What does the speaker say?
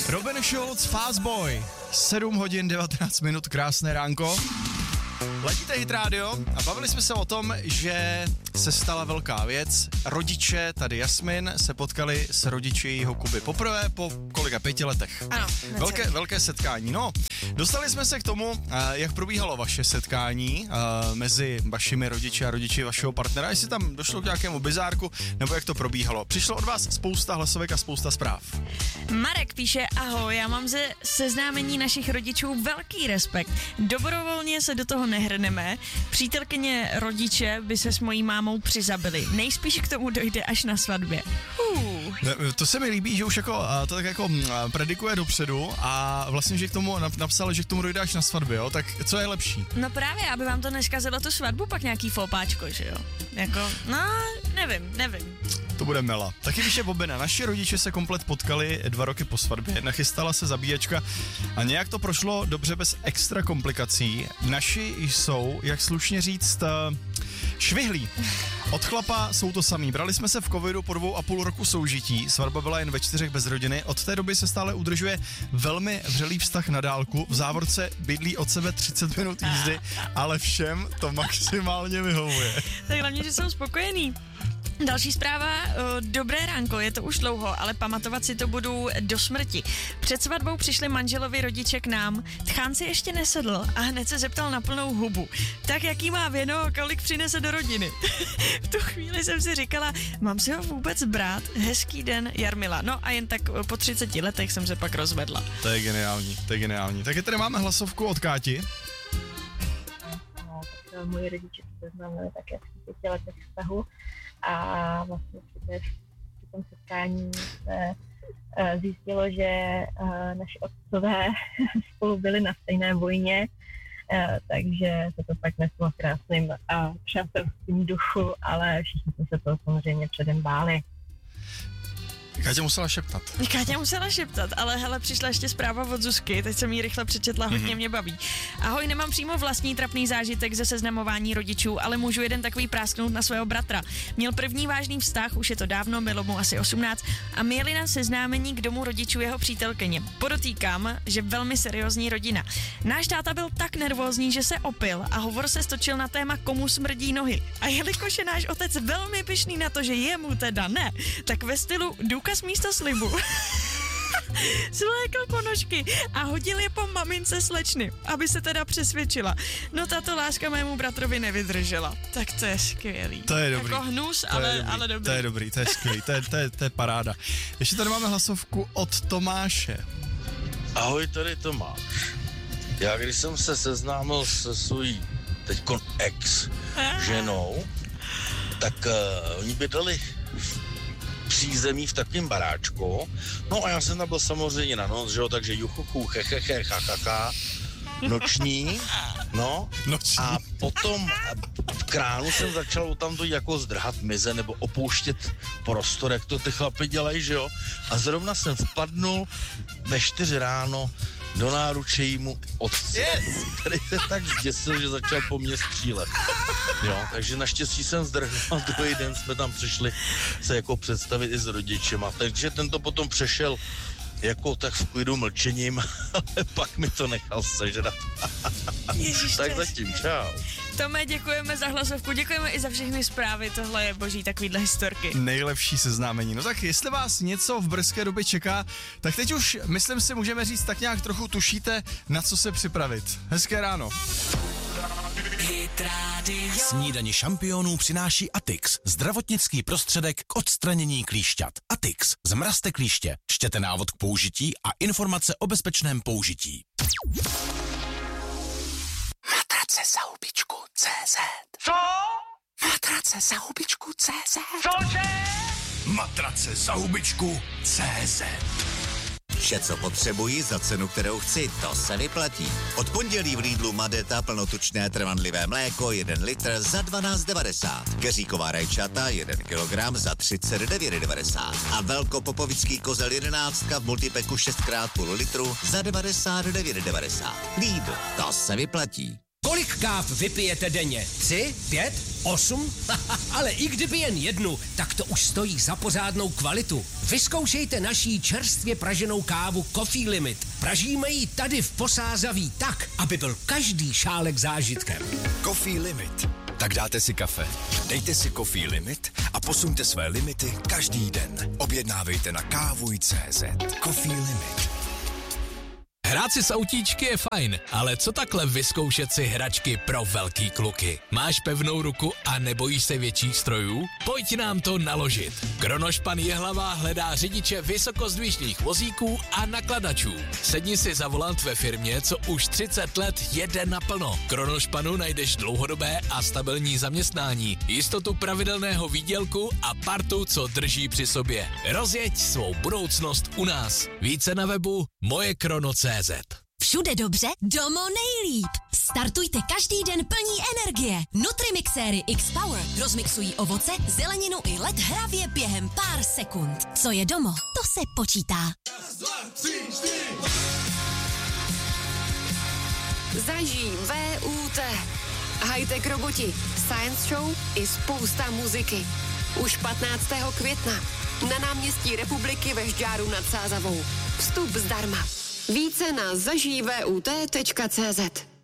Robin Schulz, Fast Boy, 7 hodin 19 minut, krásné ránko. Ladíte Hit Radio a bavili jsme se o tom, že se stala velká věc. Rodiče, tady Jasmin, se potkali s rodiči jejího Kuby poprvé po kolika 5 letech. Ano. Velké setkání. No, dostali jsme se k tomu, jak probíhalo vaše setkání mezi vašimi rodiči a rodiči vašeho partnera, jestli tam došlo k nějakému bizárku, nebo jak to probíhalo. Přišlo od vás spousta hlasovek a spousta zpráv. Marek píše, ahoj, já mám ze seznámení našich rodičů velký respekt. Dobrovolně se do toho nehrneme. Přítelkyně rodiče by se s mojí mámou přizabili. Nejspíš k tomu dojde až na svatbě. To se mi líbí, že už jako to tak jako predikuje dopředu a vlastně, že k tomu napsal, že k tomu dojde až na svatbě, jo? Tak co je lepší? No právě, aby vám to neskazilo tu svatbu, pak nějaký fópáčko, že jo? Jako, no, nevím. To bude mela. Taky píše Bobina, naši rodiče se komplet potkali 2 roky po svatbě, nachystala se zabíječka a nějak to prošlo dobře bez extra komplikací. Naši jsou, jak slušně říct, švihlí. Od chlapa jsou to samý. Brali jsme se v covidu po 2,5 roku soužití, svatba byla jen ve 4 bez rodiny, od té doby se stále udržuje velmi vřelý vztah na dálku, v závorce bydlí od sebe 30 minut jízdy, ale všem to maximálně vyhovuje. Tak hlavně, že jsou spokojení. Další zpráva, dobré ránko, je to už dlouho, ale pamatovat si to budu do smrti. Před svatbou přišli manželovi rodiče k nám, tchán si ještě nesedl a hned se zeptal na plnou hubu. Tak jaký má věno, kolik přinese do rodiny? V tu chvíli jsem si říkala, mám si ho vůbec brát? Hezký den, Jarmila. No a jen tak po 30 letech jsem se pak rozvedla. To je geniální. Tak tady máme hlasovku od Káti. No, tak moji rodiče se znamenali také v 5 letech vztahu. A vlastně při tom setkání se zjistilo, že naši otcové spolu byli na stejné vojně, takže se to pak neslo v krásným a přátelským duchu, ale všichni jsme se toho samozřejmě předem báli. Káťa musela šeptat. Ale hele, přišla ještě zpráva od Zuzky, teď jsem ji rychle přečetla, hodně mě baví. Ahoj, nemám přímo vlastní trapný zážitek ze seznamování rodičů, ale můžu jeden takový prásknout na svého bratra. Měl první vážný vztah, už je to dávno, bylo mu asi 18 a my jeli na seznámení k domu rodičů jeho přítelkyně. Podotýkám, že velmi seriózní rodina. Náš táta byl tak nervózní, že se opil a hovor se stočil na téma, komu smrdí nohy. A jelikož je náš otec velmi pyšný na to, že jemu teda ne, tak ve stylu důkaz místo slibu zvlékl ponožky a hodil je po mamince slečny, aby se teda přesvědčila. No tato láska mému bratrovi nevydržela. Tak to je skvělý. To je dobrý. Jako hnus, ale dobrý. To je dobrý, to je skvělý, to je paráda. Ještě tady máme hlasovku od Tomáše. Ahoj, tady Tomáš. Já když jsem se seznámil se svojí teďkon ex ženou, tak oni bydleli přízemí v takovém baráčku. No a já jsem tam byl samozřejmě na noc, že jo, takže juchuchu, hehehe, chachacha, noční, no. Noční. A potom v kránu jsem začal tam to jako zdrhat mize nebo opouštět prostor, jak to ty chlapi dělají, že jo. A zrovna jsem vpadnul ve 4 ráno do náruče jímu otci, který se tak zděsil, že začal po mně střílet. Jo, takže naštěstí jsem zdrhl a druhý den jsme tam přišli se jako představit i s rodičema. Takže ten to potom přešel jako tak v klidu mlčením, ale pak mi to nechal sežrat. Tak zatím, čau. Tome, děkujeme za hlasovku, děkujeme i za všechny zprávy, tohle je boží takovýhle historky. Nejlepší seznámení. No tak jestli vás něco v brzké době čeká, tak teď už, myslím si, můžeme říct, tak nějak trochu tušíte, na co se připravit. Hezké ráno. Snídani šampionů přináší Atix, zdravotnický prostředek k odstranění klíšťat. Atix, zmrazte klíště, čtěte návod k použití a informace o bezpečném použití. Matrace za hubičku CZ. Co? Matrace za hubičku CZ. Cože? Matrace za hubičku CZ. Vše, co potřebuji za cenu, kterou chci, to se vyplatí. Od pondělí v Lidlu Madeta plnotučné trvanlivé mléko 1 litr za 12,90. Keříková rajčata 1 kilogram za 39,90. A velkopopovický kozel 11 v multipeku 6x půl litru za 99,90. Lidl, to se vyplatí. Kolik Kolik káv vypijete denně? 3, 5, 8? Ale i kdyby jen jednu, tak to už stojí za pořádnou kvalitu. Vyzkoušejte naší čerstvě praženou kávu Coffee Limit. Pražíme ji tady v Posázaví tak, aby byl každý šálek zážitkem. Coffee Limit. Tak dáte si kafe, dejte si Coffee Limit a posuňte své limity každý den. Objednávejte na kávuj.cz. Coffee Limit. Hrát si s autíčky je fajn, ale co takhle vyzkoušet si hračky pro velký kluky? Máš pevnou ruku a nebojíš se větších strojů? Pojď nám to naložit. Kronošpan Jihlava hledá řidiče vysokozdvižných vozíků a nakladačů. Sedni si za volant ve firmě, co už 30 let jede naplno. Kronošpanu najdeš dlouhodobé a stabilní zaměstnání, jistotu pravidelného výdělku a partu, co drží při sobě. Rozjeď svou budoucnost u nás. Více na webu mojekrono.cz. Všude dobře, domo nejlíp. Startujte každý den plní energie. Nutrimixéry X-Power rozmixují ovoce, zeleninu i led hravě během pár sekund. Co je domo, to se počítá. Zažij VUT. High-tech roboti, science show i spousta muziky. Už 15. května na náměstí Republiky ve Žďáru nad Sázavou. Vstup zdarma. Více na zažijvut.cz.